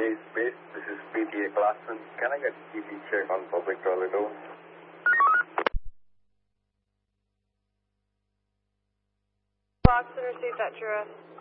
Hey, Space, this is PTA Glassman. Can I get TP check on public toilet door? Box and receive that, Jura.